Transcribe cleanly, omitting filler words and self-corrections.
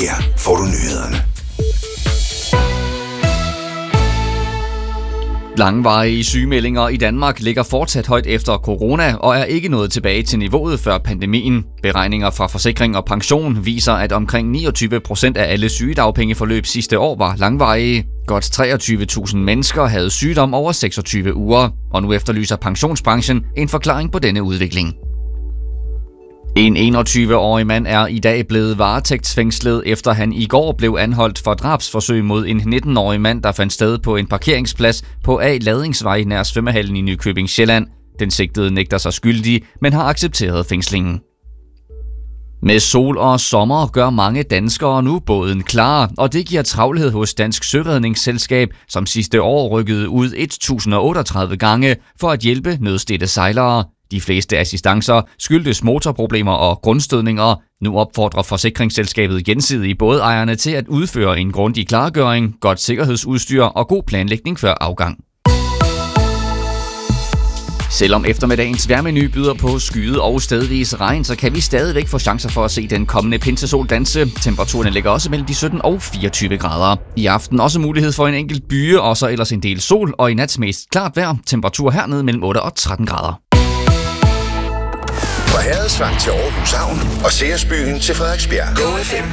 Her får du nyhederne. Langvarige sygemeldinger i Danmark ligger fortsat højt efter corona og er ikke nået tilbage til niveauet før pandemien. Beregninger fra Forsikring og Pension viser, at omkring 29% af alle sygedagpengeforløb sidste år var langvarige. Godt 23.000 mennesker havde sygdom over 26 uger, og nu efterlyser pensionsbranchen en forklaring på denne udvikling. En 21-årig mand er i dag blevet varetægtsfængslet, efter han i går blev anholdt for drabsforsøg mod en 19-årig mand, der fandt sted på en parkeringsplads på A. Ladingsvej nær svømmehallen i Nykøbing Sjælland. Den sigtede nægter sig skyldig, men har accepteret fængslingen. Med sol og sommer gør mange danskere nu båden klar, og det giver travlhed hos Dansk Søredningsselskab, som sidste år rykkede ud 1038 gange for at hjælpe nødstedte sejlere. De fleste assistancer skyldtes motorproblemer og grundstødninger. Nu opfordrer forsikringsselskabet gensidigt bådejerne til at udføre en grundig klargøring, godt sikkerhedsudstyr og god planlægning før afgang. Selvom eftermiddagens vejrmenu byder på skyet og stedvis regn, så kan vi stadigvæk få chancer for at se den kommende pinsesol danse. Temperaturen ligger også mellem de 17 og 24 grader. I aften også mulighed for en enkelt bye, og så ellers en del sol, og i nat mest klart vejr. Temperatur hernede mellem 8 og 13 grader. Fra Hadersvang til Aarhus Havn og Seersbyen til Frederiksbjerg. Go FM